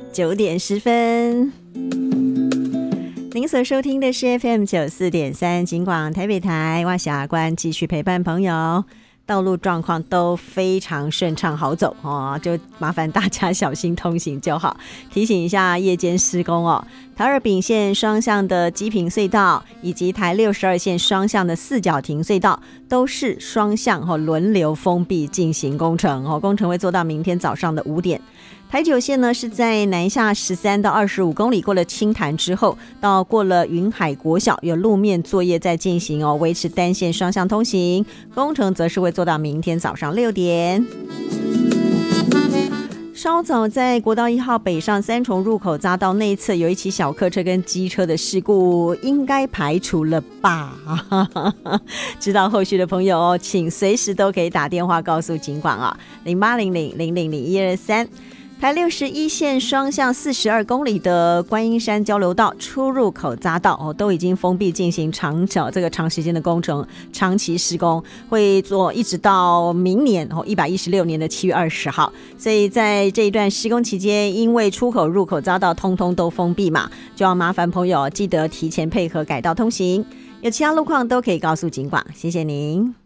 9点10分。您所收听的是 FM 94.3警广台北台，哇峡关继续陪伴朋友，道路状况都非常顺畅好走哦，就麻烦大家小心通行就好。提醒一下夜间施工哦，台二丙线双向的基平隧道以及台62线双向的四角亭隧道都是双向轮流封闭进行工程哦，工程会做到明天早上的5点。台9线呢是在南下13到25公里，过了清潭之后，到过了云海国小有路面作业在进行哦，维持单线双向通行，工程则是会做到明天早上6点。稍早在国道1号北上三重入口匝道内侧有一起小客车跟机车的事故，应该排除了吧？知道后续的朋友哦，请随时都可以打电话告诉警管啊，0800000123。台61线双向42公里的观音山交流道出入口匝道哦，都已经封闭进行长时间的工程，长期施工会做一直到明年116年的7月20号。所以在这一段施工期间，因为出口入口匝道通通都封闭嘛，就要麻烦朋友记得提前配合改道通行。有其他路况都可以告诉警广，谢谢您。